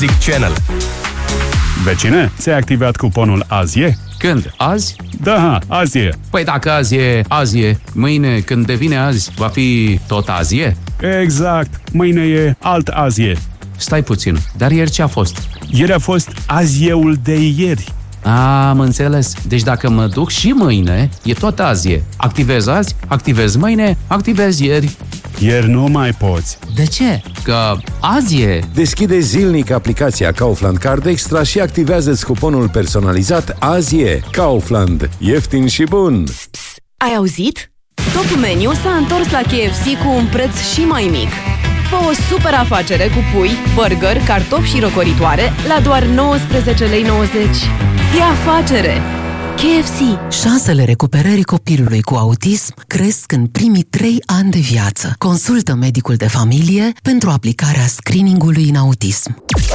Channel. Vecine, ți-ai activat cuponul AZIE? Când? Azi? Da, azi e. Păi dacă azi e, mâine când devine azi, va fi tot azi e? Exact, mâine e alt AZIE. Stai puțin, dar ieri ce a fost? Ieri a fost AZIE-ul de ieri. Am înțeles. Deci dacă mă duc și mâine, e tot azi e. Activez azi, activez mâine, activez ieri. Ieri nu mai poți. De ce? Că azi e. Deschide zilnic aplicația Kaufland Card Extra și activează-ți cuponul personalizat AZIE. Kaufland. Ieftin și bun! Ai auzit? Top Menu s-a întors la KFC cu un preț și mai mic. Fă o super afacere cu pui, burger, cartofi și răcoritoare la doar 19,90 lei. E afacere! KFC. Șansele recuperării copilului cu autism cresc în primii 3 ani de viață. Consultă medicul de familie pentru aplicarea screening-ului în autism.